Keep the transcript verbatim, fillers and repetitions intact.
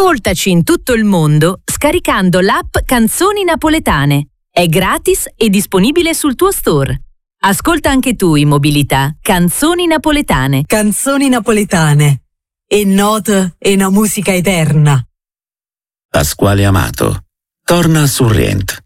Ascoltaci in tutto il mondo scaricando l'app Canzoni Napoletane. È gratis e disponibile sul tuo store. Ascolta anche tu in mobilità Canzoni Napoletane. Canzoni napoletane. E note e una musica eterna. Pasquale Amato. Torna su Rient.